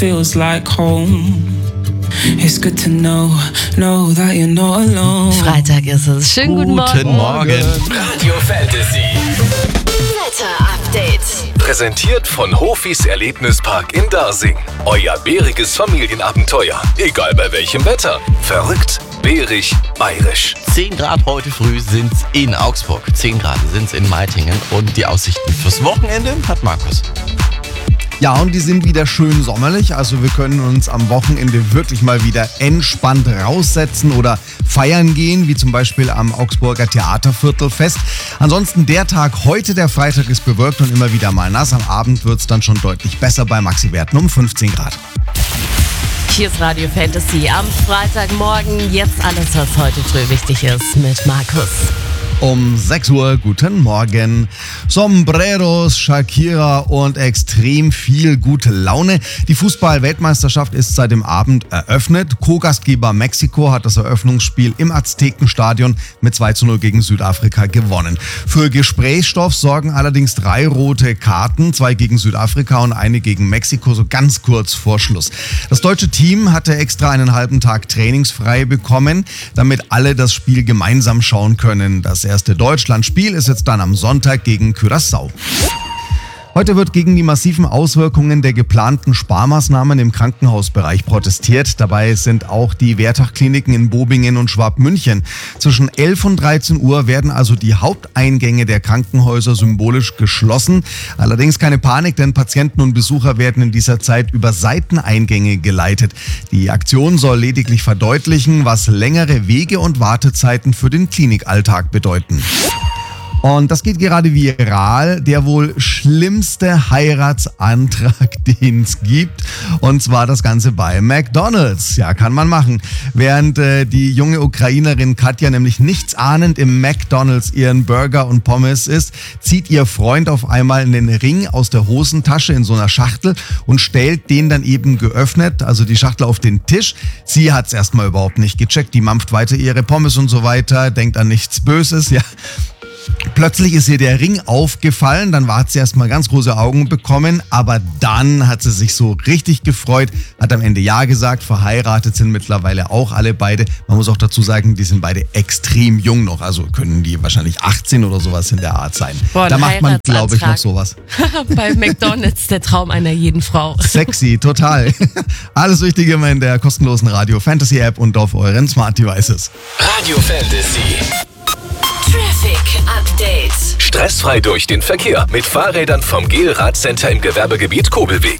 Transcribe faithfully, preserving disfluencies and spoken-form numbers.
feels like home. It's good to know, know that you're not alone. Freitag ist es. Schönen guten Morgen. Guten Morgen. Radio Fantasy. Wetter-Update. Präsentiert von Hofis Erlebnispark in Darsing. Euer bäriges Familienabenteuer. Egal bei welchem Wetter. Verrückt, bärig, bayerisch. zehn Grad heute früh sind's in Augsburg. zehn Grad sind's in Meitingen. Und die Aussichten fürs Wochenende hat Markus. Ja, und die sind wieder schön sommerlich. Also wir können uns am Wochenende wirklich mal wieder entspannt raussetzen oder feiern gehen, wie zum Beispiel am Augsburger Theaterviertelfest. Ansonsten der Tag heute, der Freitag, ist bewölkt und immer wieder mal nass. Am Abend wird es dann schon deutlich besser bei Maxiwerten um fünfzehn Grad. Hier ist Radio Fantasy am Freitagmorgen. Jetzt alles, was heute früh wichtig ist mit Markus. Um sechs Uhr, guten Morgen. Sombreros, Shakira und extrem viel gute Laune. Die Fußball-Weltmeisterschaft ist seit dem Abend eröffnet. Co-Gastgeber Mexiko hat das Eröffnungsspiel im Aztekenstadion mit zwei zu null gegen Südafrika gewonnen. Für Gesprächsstoff sorgen allerdings drei rote Karten, zwei gegen Südafrika und eine gegen Mexiko, so ganz kurz vor Schluss. Das deutsche Team hatte extra einen halben Tag trainingsfrei bekommen, damit alle das Spiel gemeinsam schauen können. Das erste Deutschlandspiel ist jetzt dann am Sonntag gegen Curaçao. Heute wird gegen die massiven Auswirkungen der geplanten Sparmaßnahmen im Krankenhausbereich protestiert. Dabei sind auch die Wertach-Kliniken in Bobingen und Schwabmünchen. Zwischen elf und dreizehn Uhr werden also die Haupteingänge der Krankenhäuser symbolisch geschlossen. Allerdings keine Panik, denn Patienten und Besucher werden in dieser Zeit über Seiteneingänge geleitet. Die Aktion soll lediglich verdeutlichen, was längere Wege und Wartezeiten für den Klinikalltag bedeuten. Und das geht gerade viral, der wohl schlimmste Heiratsantrag, den es gibt. Und zwar das Ganze bei McDonald's. Ja, kann man machen. Während äh, die junge Ukrainerin Katja nämlich nichts ahnend im McDonald's ihren Burger und Pommes isst, zieht ihr Freund auf einmal einen Ring aus der Hosentasche in so einer Schachtel und stellt den dann eben geöffnet, also die Schachtel auf den Tisch. Sie hat es erstmal überhaupt nicht gecheckt. Die mampft weiter ihre Pommes und so weiter, denkt an nichts Böses, ja. Plötzlich ist ihr der Ring aufgefallen, dann hat sie erstmal ganz große Augen bekommen, aber dann hat sie sich so richtig gefreut, hat am Ende Ja gesagt, verheiratet sind mittlerweile auch alle beide. Man muss auch dazu sagen, die sind beide extrem jung noch, also können die wahrscheinlich achtzehn oder sowas in der Art sein. Boah, da macht man, glaube ich, noch sowas. Bei McDonald's, der Traum einer jeden Frau. Sexy, total. Alles Wichtige immer in der kostenlosen Radio Fantasy App und auf euren Smart Devices. Radio Fantasy. Traffic Update. Stressfrei durch den Verkehr mit Fahrrädern vom Gel Radcenter im Gewerbegebiet Kobelweg.